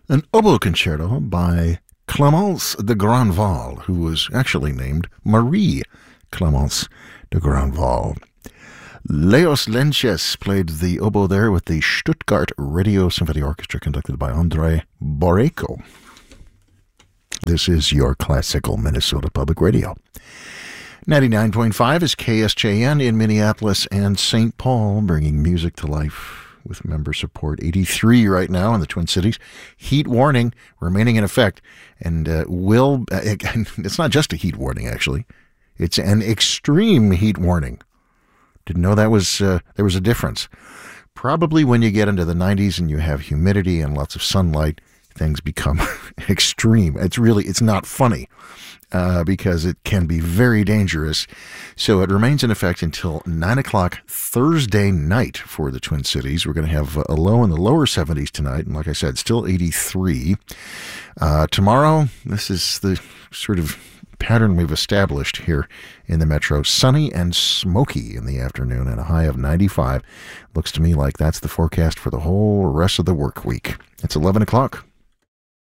An oboe concerto by Clémence de Grandval, who was actually named Marie Clémence de Grandval. Leos Lenches played the oboe there with the Stuttgart Radio Symphony Orchestra, conducted by Andrei Boreyko. This is your classical Minnesota Public Radio. 99.5 is KSJN in Minneapolis and St. Paul, bringing music to life with member support. 83 right now in the Twin Cities. Heat warning remaining in effect, and it's not just a heat warning, actually. It's an extreme heat warning. Didn't know that was there was a difference. Probably when you get into the 90s and you have humidity and lots of sunlight, things become extreme. It's not funny. Because it can be very dangerous. So it remains in effect until 9 o'clock Thursday night for the Twin Cities. We're going to have a low in the lower 70s tonight, and like I said, still 83. Tomorrow, this is the sort of pattern we've established here in the metro. Sunny and smoky in the afternoon and a high of 95. Looks to me like that's the forecast for the whole rest of the work week. It's 11 o'clock.